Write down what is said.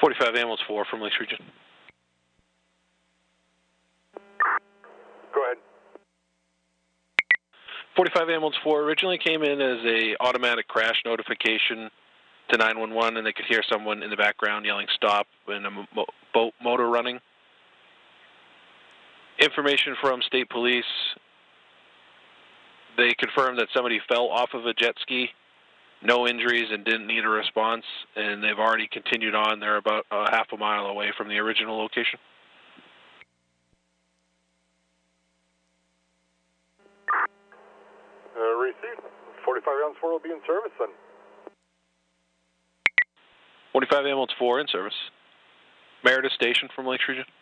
45 ambulance 4 from Lakes Region. Go ahead. 45 ambulance 4 originally came in as a automatic crash notification to 911, and they could hear someone in the background yelling stop and a boat motor running. Information from state police, they confirmed that somebody fell off of a jet ski, no injuries, and didn't need a response, and they've already continued on. They're about half a mile away from the original location. Received. 45 ambulance 4 will be in service then. 45 ambulance 4 in service. Meredith Station from Lakes Region.